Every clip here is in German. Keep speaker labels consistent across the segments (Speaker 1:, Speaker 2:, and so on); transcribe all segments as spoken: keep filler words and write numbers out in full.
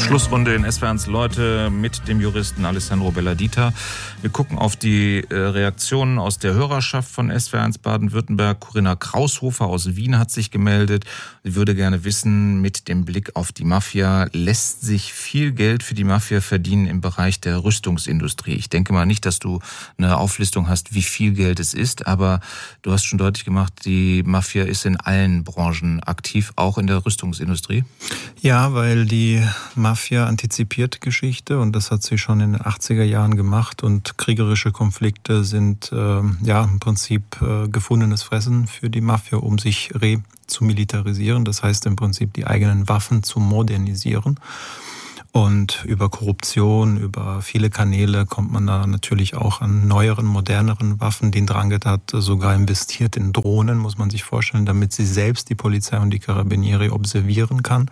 Speaker 1: Schlussrunde in S W R eins Leute mit dem Juristen Alessandro Belladita. Wir gucken auf die Reaktionen aus der Hörerschaft von S W R eins Baden-Württemberg. Corinna Kraushofer aus Wien hat sich gemeldet. Sie würde gerne wissen, mit dem Blick auf die Mafia, lässt sich viel Geld für die Mafia verdienen im Bereich der Rüstungsindustrie? Ich denke mal nicht, dass du eine Auflistung hast, wie viel Geld es ist, aber du hast schon deutlich gemacht, die Mafia ist in allen Branchen aktiv, auch in der Rüstungsindustrie.
Speaker 2: Ja, weil die Mafia antizipiert Geschichte und das hat sie schon in den achtziger Jahren gemacht und kriegerische Konflikte sind äh, ja im Prinzip äh, gefundenes Fressen für die Mafia, um sich re zu militarisieren, das heißt im Prinzip die eigenen Waffen zu modernisieren. Und über Korruption, über viele Kanäle kommt man da natürlich auch an neueren, moderneren Waffen. Die Drangheta hat sogar investiert in Drohnen, muss man sich vorstellen, damit sie selbst die Polizei und die Carabinieri observieren kann.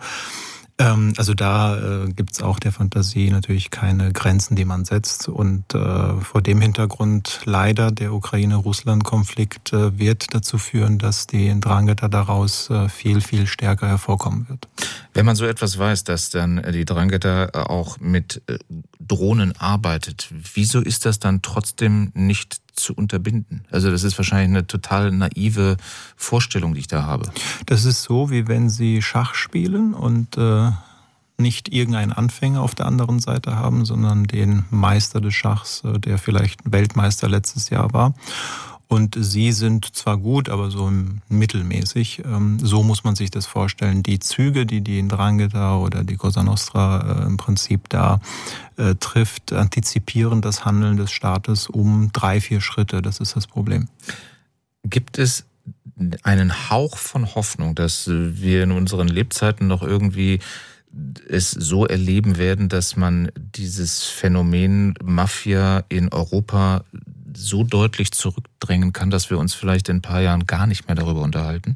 Speaker 2: Also da äh, gibt es auch der Fantasie natürlich keine Grenzen, die man setzt. Und äh, vor dem Hintergrund leider der Ukraine-Russland-Konflikt äh, wird dazu führen, dass die Drangheta daraus äh, viel, viel stärker hervorkommen wird.
Speaker 1: Wenn man so etwas weiß, dass dann die Drangheta auch mit äh, Drohnen arbeitet, wieso ist das dann trotzdem nicht zu unterbinden? Also das ist wahrscheinlich eine total naive Vorstellung, die ich da habe.
Speaker 2: Das ist so, wie wenn Sie Schach spielen und äh, nicht irgendeinen Anfänger auf der anderen Seite haben, sondern den Meister des Schachs, äh, der vielleicht Weltmeister letztes Jahr war. Und Sie sind zwar gut, aber so mittelmäßig. So muss man sich das vorstellen. Die Züge, die die Drangheta oder die Cosa Nostra im Prinzip da äh, trifft, antizipieren das Handeln des Staates um drei, vier Schritte. Das ist das Problem.
Speaker 1: Gibt es einen Hauch von Hoffnung, dass wir in unseren Lebzeiten noch irgendwie es so erleben werden, dass man dieses Phänomen Mafia in Europa so deutlich zurückdrängen kann, dass wir uns vielleicht in ein paar Jahren gar nicht mehr darüber unterhalten?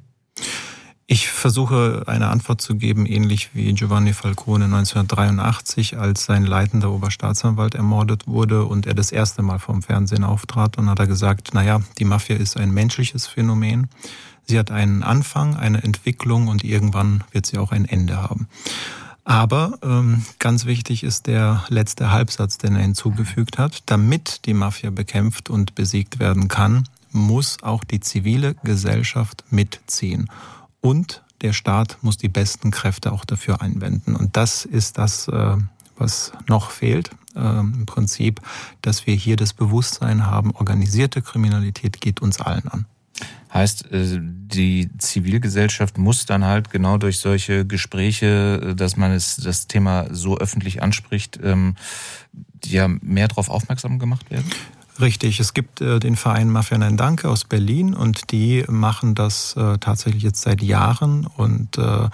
Speaker 2: Ich versuche eine Antwort zu geben, ähnlich wie Giovanni Falcone neunzehnhundertdreiundachtzig, als sein leitender Oberstaatsanwalt ermordet wurde und er das erste Mal vor dem Fernsehen auftrat. Und hat er gesagt, naja, die Mafia ist ein menschliches Phänomen. Sie hat einen Anfang, eine Entwicklung und irgendwann wird sie auch ein Ende haben. Aber ähm, ganz wichtig ist der letzte Halbsatz, den er hinzugefügt hat. Damit die Mafia bekämpft und besiegt werden kann, muss auch die zivile Gesellschaft mitziehen. Und der Staat muss die besten Kräfte auch dafür einwenden. Und das ist das, äh, was noch fehlt. Äh, im Prinzip, dass wir hier das Bewusstsein haben, organisierte Kriminalität geht uns allen an.
Speaker 1: Heißt, die Zivilgesellschaft muss dann halt genau durch solche Gespräche, dass man es, das Thema so öffentlich anspricht, ja mehr darauf aufmerksam gemacht werden?
Speaker 2: Richtig, es gibt äh, den Verein Mafia Nein Danke aus Berlin und die machen das äh, tatsächlich jetzt seit Jahren und äh,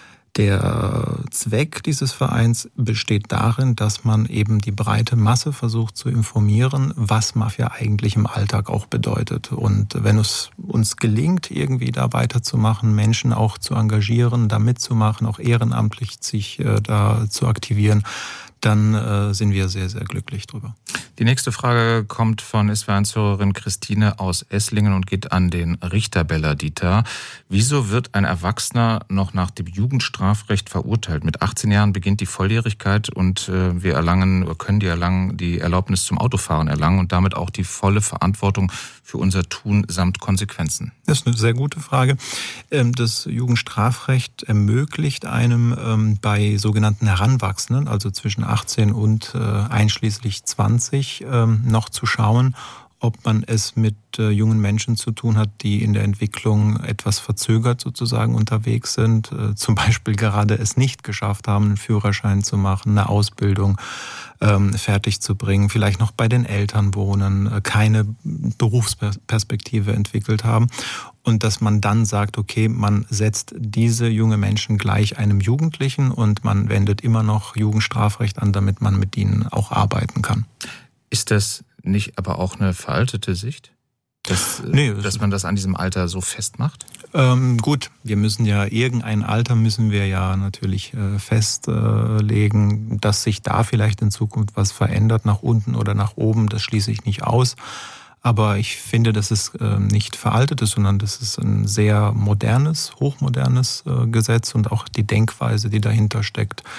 Speaker 2: der Zweck dieses Vereins besteht darin, dass man eben die breite Masse versucht zu informieren, was Mafia eigentlich im Alltag auch bedeutet. Und wenn es uns gelingt, irgendwie da weiterzumachen, Menschen auch zu engagieren, da mitzumachen, auch ehrenamtlich sich äh, da zu aktivieren, dann äh, sind wir sehr, sehr glücklich drüber.
Speaker 1: Die nächste Frage kommt von S W R eins-Hörerin Christine aus Esslingen und geht an den Richter Belladita. Wieso wird ein Erwachsener noch nach dem Jugendstrafrecht verurteilt? Mit achtzehn Jahren beginnt die Volljährigkeit und äh, wir erlangen, können die erlangen, die Erlaubnis zum Autofahren erlangen und damit auch die volle Verantwortung für unser Tun samt Konsequenzen.
Speaker 2: Das ist eine sehr gute Frage. Das Jugendstrafrecht ermöglicht einem bei sogenannten Heranwachsenden, also zwischen achtzehn und einschließlich zwanzig, noch zu schauen, ob man es mit äh, jungen Menschen zu tun hat, die in der Entwicklung etwas verzögert sozusagen unterwegs sind, äh, zum Beispiel gerade es nicht geschafft haben, einen Führerschein zu machen, eine Ausbildung ähm, fertig zu bringen, vielleicht noch bei den Eltern wohnen, äh, keine Berufsperspektive entwickelt haben. Und dass man dann sagt, okay, man setzt diese junge Menschen gleich einem Jugendlichen und man wendet immer noch Jugendstrafrecht an, damit man mit ihnen auch arbeiten kann.
Speaker 1: Ist das nicht aber auch eine veraltete Sicht? Dass,
Speaker 2: nee,
Speaker 1: dass man das an diesem Alter so festmacht?
Speaker 2: Ähm, gut, wir müssen ja, irgendein Alter müssen wir ja natürlich äh, festlegen, dass sich da vielleicht in Zukunft was verändert, nach unten oder nach oben, das schließe ich nicht aus. Aber ich finde, dass es äh, nicht veraltet ist, sondern das ist ein sehr modernes, hochmodernes äh, Gesetz und auch die Denkweise, die dahinter steckt,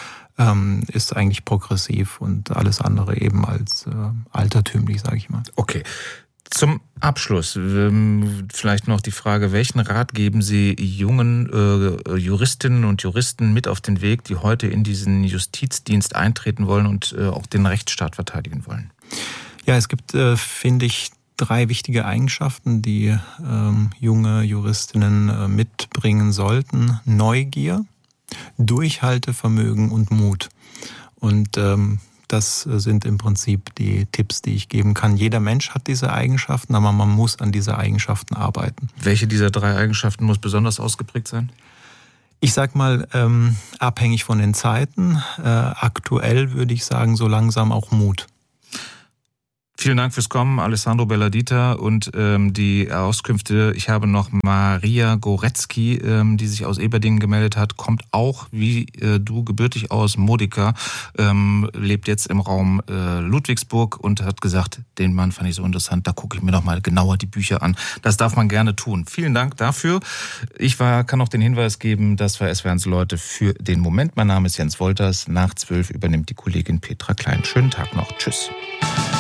Speaker 2: ähm, ist eigentlich progressiv und alles andere eben als äh, altertümlich, sage ich mal.
Speaker 1: Okay. Zum Abschluss ähm, vielleicht noch die Frage, welchen Rat geben Sie jungen äh, Juristinnen und Juristen mit auf den Weg, die heute in diesen Justizdienst eintreten wollen und äh, auch den Rechtsstaat verteidigen wollen?
Speaker 2: Ja, es gibt, äh, finde ich, drei wichtige Eigenschaften, die ähm, junge Juristinnen äh, mitbringen sollten. Neugier, Durchhaltevermögen und Mut. Und ähm, das sind im Prinzip die Tipps, die ich geben kann. Jeder Mensch hat diese Eigenschaften, aber man muss an diese Eigenschaften arbeiten.
Speaker 1: Welche dieser drei Eigenschaften muss besonders ausgeprägt sein?
Speaker 2: Ich sag mal, ähm, abhängig von den Zeiten. Äh, aktuell würde ich sagen, so langsam auch Mut.
Speaker 1: Vielen Dank fürs Kommen, Alessandro Belladita, und ähm, die Auskünfte. Ich habe noch Maria Goretzky, ähm, die sich aus Eberdingen gemeldet hat, kommt auch wie äh, du gebürtig aus Modica, ähm, lebt jetzt im Raum äh, Ludwigsburg und hat gesagt, den Mann fand ich so interessant, da gucke ich mir noch mal genauer die Bücher an. Das darf man gerne tun. Vielen Dank dafür. Ich war, kann noch den Hinweis geben, das war S W R eins Leute für den Moment. Mein Name ist Jens Wolters. Nach zwölf übernimmt die Kollegin Petra Klein. Schönen Tag noch. Tschüss.